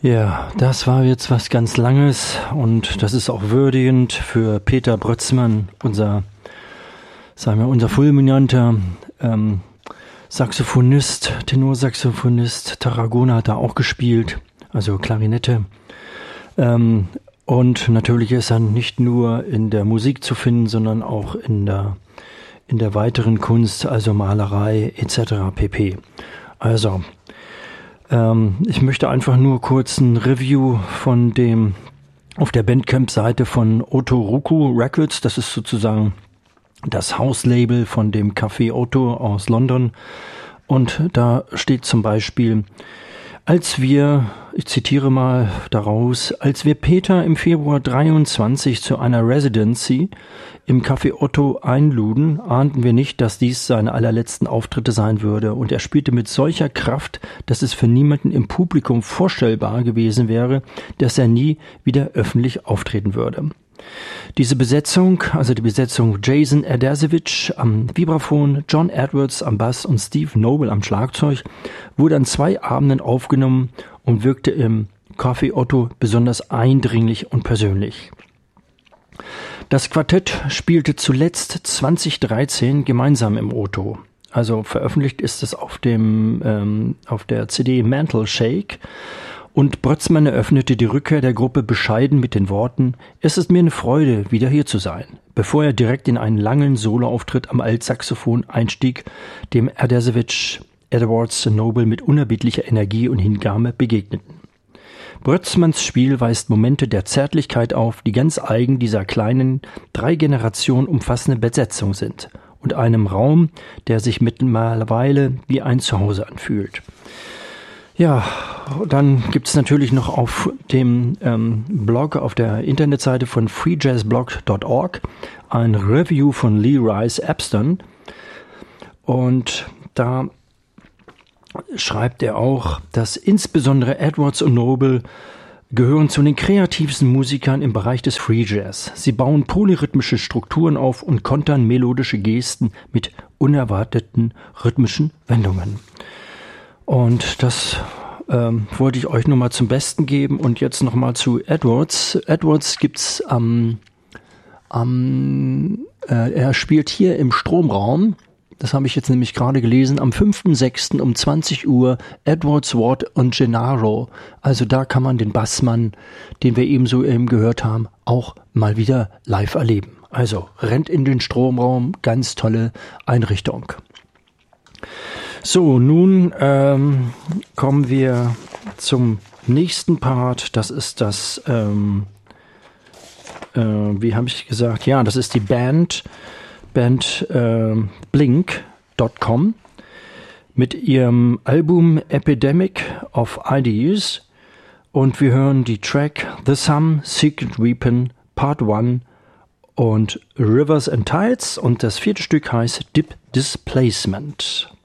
Ja, das war jetzt was ganz Langes und das ist auch würdigend für Peter Brötzmann, unser fulminanter Saxophonist, Tenorsaxophonist. Tarragona hat er auch gespielt, also Klarinette. Und natürlich ist er nicht nur in der Musik zu finden, sondern auch in der weiteren Kunst, also Malerei etc. pp. Also, ich möchte einfach nur kurz ein Review von dem auf der Bandcamp-Seite von Otoruku Records, das ist sozusagen das Hauslabel von dem Café Otto aus London. Und da steht zum Beispiel: ich zitiere mal daraus, als wir Peter im Februar 23 zu einer Residency im Café Otto einluden, ahnten wir nicht, dass dies seine allerletzten Auftritte sein würde, und er spielte mit solcher Kraft, dass es für niemanden im Publikum vorstellbar gewesen wäre, dass er nie wieder öffentlich auftreten würde. Diese Besetzung, also die Besetzung Jason Adasevic am Vibraphon, John Edwards am Bass und Steve Noble am Schlagzeug, wurde an 2 Abenden aufgenommen und wirkte im Café Otto besonders eindringlich und persönlich. Das Quartett spielte zuletzt 2013 gemeinsam im Otto. Also veröffentlicht ist es auf der CD Mantle Shake. Und Brötzmann eröffnete die Rückkehr der Gruppe bescheiden mit den Worten: Es ist mir eine Freude, wieder hier zu sein, bevor er direkt in einen langen Soloauftritt am Altsaxophon einstieg, dem Adasevic, Edwards und Noble mit unerbittlicher Energie und Hingabe begegneten. Brötzmanns Spiel weist Momente der Zärtlichkeit auf, die ganz eigen dieser kleinen, 3 Generationen umfassenden Besetzung sind und einem Raum, der sich mittlerweile wie ein Zuhause anfühlt. Ja, dann gibt's natürlich noch auf dem Blog, auf der Internetseite von freejazzblog.org ein Review von Lee Rice Epstein. Und da schreibt er auch, dass insbesondere Edwards und Noble gehören zu den kreativsten Musikern im Bereich des Free Jazz. Sie bauen polyrhythmische Strukturen auf und kontern melodische Gesten mit unerwarteten rhythmischen Wendungen. Und das wollte ich euch nur mal zum Besten geben. Und jetzt noch mal zu Edwards. Edwards gibt's er spielt hier im Stromraum. Das habe ich jetzt nämlich gerade gelesen. Am 5.6. um 20 Uhr Edwards, Ward und Gennaro. Also da kann man den Bassmann, den wir eben gehört haben, auch mal wieder live erleben. Also rennt in den Stromraum. Ganz tolle Einrichtung. So, nun kommen wir zum nächsten Part. Das ist das, wie habe ich gesagt? Ja, das ist die Band Blink.com mit ihrem Album Epidemic of Ideas. Und wir hören die Track The Some Secret Weapon Part 1 und Rivers and Tides. Und das 4. Stück heißt Deep Displacement.